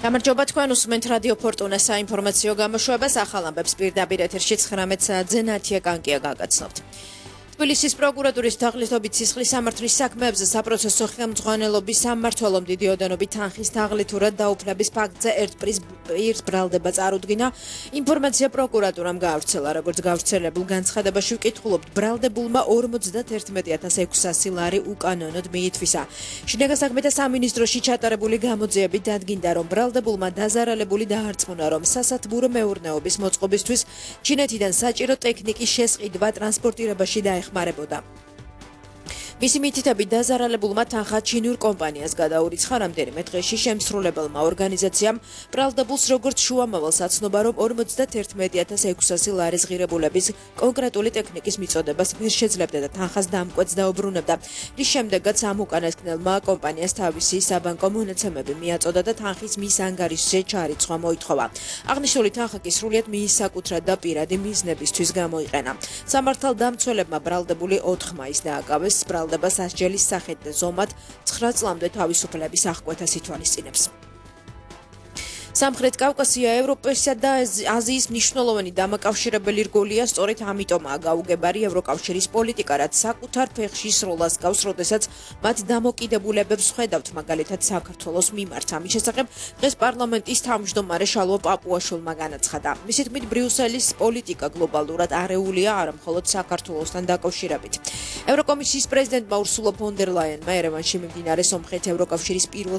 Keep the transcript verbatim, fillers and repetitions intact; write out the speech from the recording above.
გამარჯობა თქვენ უსმენთ რადიო ფორტუნა საინფორმაციო გამოშვებას ახალ ამბებს პირდაპირ ეთერში ცხრამეტ საათზე ნათია კანკია გაგაცნობთ. თბილისის პროკურატურის თაღლითობით სისხლის სამართლის საქმეებზე საპროცესო ხელმძღვანელობის სამმართველომ დიდი ოდენობით თანხის თაღლითურად დაუფლების ფაქტზე ერთ პირს ბრალდება წარუდგინა. ინფორმაცია პროკურატურამ გაავრცელა, როგორც გავრცელებულ განცხადებაში ვკითხულობთ, ბრალდებულმა ორმოცდაერთმეტი ათას ექვსასი ლარი უკანონოდ მიითვისა. შინაგან საქმეთა სამინისტროში ჩატარებული გამოძიებით დადგინდა, რომ ბრალდებულმა დაზარალებული დაარწმუნა, რომ სასათბურო მეურნეობის მოწყობისთვის ჩინეთიდან საჭირო ტექნიკის შესყიდვა ტრანსპორტირებაში დაეხმარებოდა. მისი მითითებით დაზარალებულმა თანხა ჩინურ კომპანიას გადაურიცხა. რამდენიმე დღეში შემსრულებელმა ორგანიზაციამ ბრალდებულს როგორც შუამავალს აცნობა, რომ ორმოცდაერთმეტი ათას ექვსასი ლარის ღირებულების კონკრეტული ტექნიკის მიწოდებას ვერ შეძლებდა და თანხას დამკვეთს დაუბრუნებდა. რის შემდეგაც ამ უკანასკნელმა კომპანიას თავისი საბანკო მონაცემები მიაწოდა და თანხის მის ანგარიშზე ჩარიცხვა მოითხოვა. აღნიშნული თანხა კი სრულიად მის საკუთრად და პირადი მიზნებისთვის გამოიყენა. სამართალდამცველებმა ბრალდებული ოთხ მაისს დააკავეს ბრალდება სასჯელის სახით და ზომად ცხრა წლამდე თავისუფლების აღკვეთას ითვალისწინებს. სამხრეთ კავკასია ევროპასა და აზიის მნიშვნელოვანი დამაკავშირებელი რგოლია, სწორედ ამიტომაა გაუგებარი ევროკავშირის პოლიტიკა, რაც საკუთარ ფეხში სროლას გავს, როდესაც მათ დამოკიდებულებებს ხედავთ, მაგალითად საქართველოს მიმართ. ამის შესახებ დღეს პარლამენტის თავმჯდომარე შალვა პაპუაშვილმა განაცხადა. მისი თქმით, ბრიუსელის პოლიტიკა გლობალურად არეულია, არა მხოლოდ საქართველოსთან დაკავშირებით. ევროკომისიის პრეზიდენტმა ურსულა ფონ დერ ლაიენმა ერევანში მიმდინარე სომხეთ-ევროკავშირის პირველ